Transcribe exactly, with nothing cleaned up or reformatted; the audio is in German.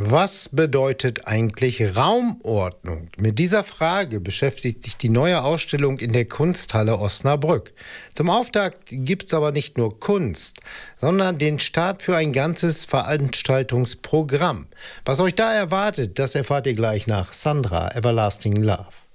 Was bedeutet eigentlich Raumordnung? Mit dieser Frage beschäftigt sich die neue Ausstellung in der Kunsthalle Osnabrück. Zum Auftakt gibt es aber nicht nur Kunst, sondern den Start für ein ganzes Veranstaltungsprogramm. Was euch da erwartet, das erfahrt ihr gleich nach Sandra, Everlasting Love.